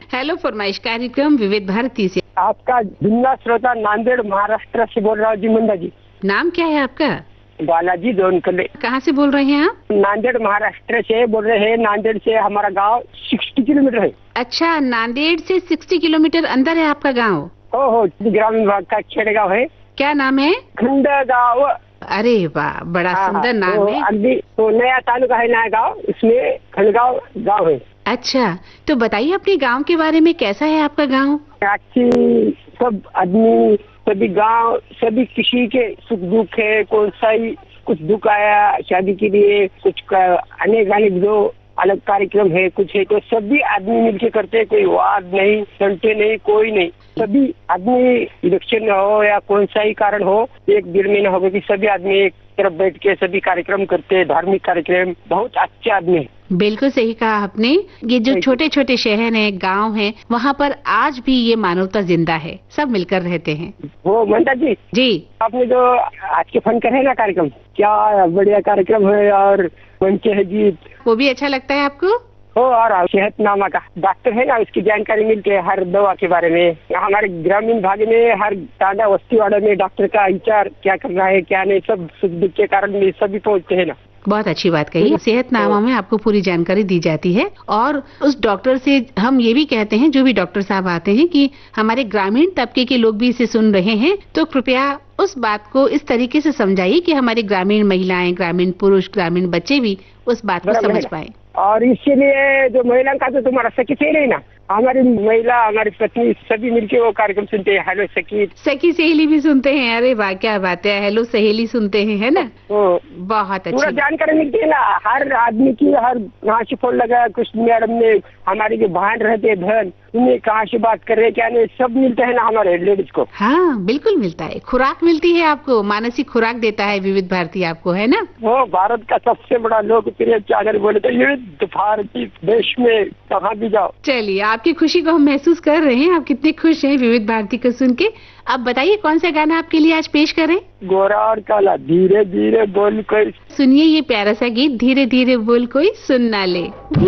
Hello फरमाइश कार्यक्रम विविध भारती से। आपका जिंदा श्रोता नांदेड़ महाराष्ट्र से बोल रहा हूँ जी। मुंडा जी। नाम क्या है आपका? बालाजी दोनकले। कहाँ से बोल रहे हैं आप? नांदेड़ महाराष्ट्र से बोल रहे हैं। नांदेड़ से हमारा गांव 60 किलोमीटर है। अच्छा, नांदेड़ से 60 किलोमीटर अंदर है आपका गांव? हो ग्रामीण भाग का खेड़गांव है। क्या नाम है? खंडगांव। अरे वाह, बड़ा सुंदर नाम है। अगली तो नया तालुका है नया गांव, इसमें खंडगांव गांव है। अच्छा, तो बताइए अपने गांव के बारे में, कैसा है आपका गांव? अच्छी सब आदमी, सभी गांव, सभी किसी के सुख दुख है। कौन सा ही कुछ दुख आया शादी के लिए, कुछ अनेक अनेक जो अलग कार्यक्रम है, कुछ है तो सभी आदमी मिलके करते हैं। कोई वाद नहीं, संटे नहीं, कोई नहीं। सभी आदमी इलेक्शन हो या कौन सा ही कारण हो, एक डेढ़ महीना हो गया कि सभी आदमी एक तरफ बैठ के सभी कार्यक्रम करते हैं, धार्मिक कार्यक्रम। बहुत अच्छे आदमी है। बिल्कुल सही कहा आपने। ये जो छोटे छोटे शहर हैं, गांव हैं, वहाँ पर आज भी ये मानवता जिंदा है, सब मिलकर रहते हैं। वो मंता जी जी, आपने जो आज के फन करे ना कार्यक्रम, क्या बढ़िया कार्यक्रम है। और मंचे है गीत, वो भी अच्छा लगता है आपको? हो। और सेहतनामा का डॉक्टर है ना, उसकी जानकारी मिलती है हर दवा के बारे में। हमारे ग्रामीण भाग में हर टाडा बस्तीवाड़ा में डॉक्टर का विचार क्या कर रहा है क्या नहीं, सब सुख दुख के कारण में सभी पहुँचते है ना। बहुत अच्छी बात कही। सेहतनामा में आपको पूरी जानकारी दी जाती है और उस डॉक्टर से हम ये भी कहते हैं, जो भी डॉक्टर साहब आते हैं, कि हमारे ग्रामीण तबके के लोग भी इसे सुन रहे हैं तो कृपया उस बात को इस तरीके से समझाइए कि हमारी ग्रामीण महिलाएं, ग्रामीण पुरुष, ग्रामीण बच्चे भी उस बात को समझ पाए। और इसीलिए जो महिला का तो तुम्हारा सखी से ही ना, हमारी महिला, हमारी पत्नी सभी मिलके वो कार्यक्रम सुनते हैं। हेलो सखी, सखी सहेली भी सुनते हैं। अरे वाह, क्या बात है। हेलो सहेली सुनते हैं, है ना? बहुत पूरा अच्छी जानकारी मिलती है ना हर आदमी की। हर कहाँ से फोन लगा, कुछ मैडम ने हमारे जो बहन रहते बहन, उन्हें कहाँ से बात कर रहे क्या नहीं, सब मिलते है ना हमारे लेडीज को। हाँ, बिल्कुल मिलता है। खुराक मिलती है आपको, मानसिक खुराक देता है विविध भारती आपको, है ना? वो भारत का सबसे बड़ा लोकप्रिय चैनल बोले तो विविध भारती। देश में कहाँ भी जाओ। चलिए, आपकी खुशी को हम महसूस कर रहे हैं। आप कितने खुश हैं विविध भारती को सुन के। अब बताइए कौन सा गाना आपके लिए आज पेश करें? गोरा और काला धीरे धीरे बोल कोई। सुनिए ये प्यारा सा गीत, धीरे धीरे बोल कोई सुन ना ले।